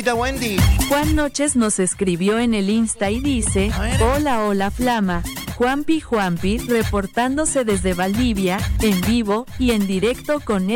señorita Wendy. Juan Noches nos escribió en el Insta y dice: hola, hola Flama. Juanpi, reportándose desde Valdivia, en vivo y en directo con